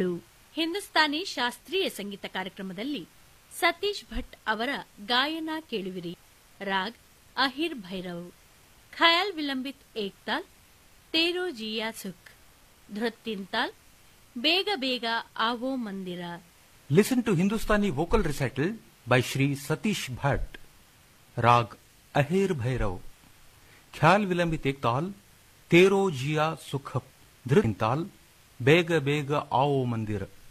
ಹಿಂದೂಸ್ತಾನಿ ಶಾಸ್ತ್ರೀಯ ಸಂಗೀತ ಕಾರ್ಯಕ್ರಮದಲ್ಲಿ ಸತೀಶ್ ಭಟ್ ಅವರ ಗಾಯನ ಕೇಳುವಿರಿ. ರಾಗ್ ಅಹಿರ್ ಭೈರವ್, ಖಯಾಲ್ ವಿಲಂಬಿತ್ ಏಕ್ತಾಲ್, ತೇರೋ ಜಿಯಾ ಸುಖ್, ಧೃತ್ ತಿಂತಾಲ್, ಬೇಗ ಬೇಗ ಆವೋ ಮಂದಿರ. Listen to Hindustani vocal recital by Shri Satish Bhatt. Rag Ahir Bhairav, Khyal Vilambit Ek Tal, Tero Jia Sukh, Dhrit Tal, Bega Bega Aao Mandir.